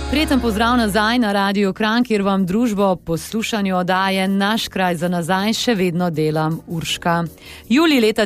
Prijeten pozdrav nazaj na Radio Kranj, kjer vam družbo poslušanju oddaje Naš kraj za nazaj še vedno delam Urška. Julij leta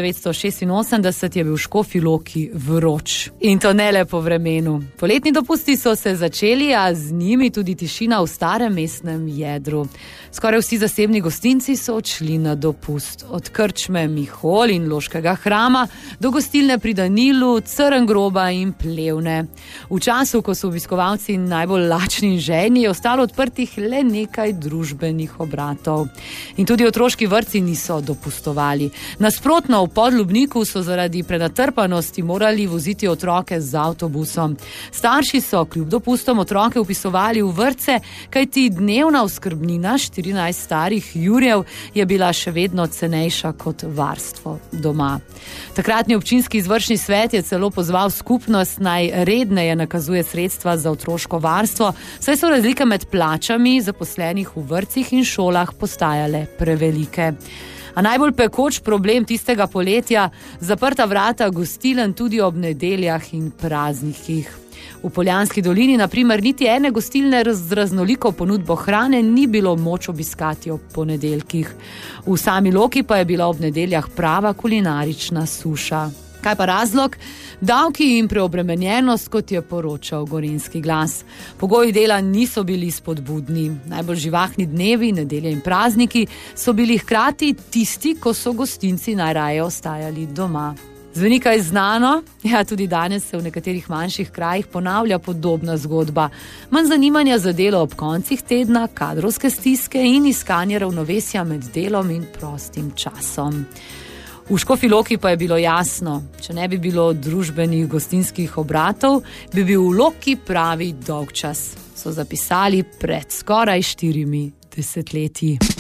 1986 je bil v Škofji Loki vroč. In to ne le po vremenu. Poletni dopusti so se začeli, a z njimi tudi tišina v starem mestnem jedru. Skoraj vsi zasebni gostinci so odšli na dopust. Od krčme Mihol in Loškega hrama do gostilne pri Danilu, Crngroba in Plevne. V času, ko so obiskovalci najbolj lačni in žejni, je ostalo odprtih le nekaj družbenih obratov. In tudi otroški vrtci niso dopustovali. Nasprotno, v Podlubniku so zaradi prenatrpanosti morali voziti otroke z avtobusom. Starši so kljub dopustom otroke vpisovali v vrtce, kajti dnevna oskrbnina 14 starih jurjev je bila še vedno cenejša kot varstvo doma. Takratni občinski izvršni svet je celo pozval skupnost, naj redneje nakazuje sredstva za otroško varstvo, saj so razlike med plačami zaposlenih v vrtcih in šolah postajale prevelike. A najbolj pekoč problem tistega poletja, zaprta vrata gostilen tudi ob nedeljah in praznikih. V Poljanski dolini, na primer, niti ene gostilne z raznoliko ponudbo hrane ni bilo moč obiskati ob ponedeljkih. V sami Loki pa je bila ob nedeljah prava kulinarična suša. Kaj pa razlog? Davki in preobremenjenost, kot je poročal Gorenjski glas. Pogoji dela niso bili spodbudni. Najbolj živahni dnevi, nedelje in prazniki so bili hkrati tisti, ko so gostinci najraje ostajali doma. Zveni kaj znano? Ja, tudi danes se v nekaterih manjših krajih ponavlja podobna zgodba. Manj zanimanja za delo ob koncih tedna, kadrovske stiske in iskanje ravnovesja med delom in prostim časom. V Škofji Loki pa je bilo jasno, če ne bi bilo družbenih gostinskih obratov, bi bil v Loki pravi dolgčas, so zapisali pred skoraj 4 desetletji.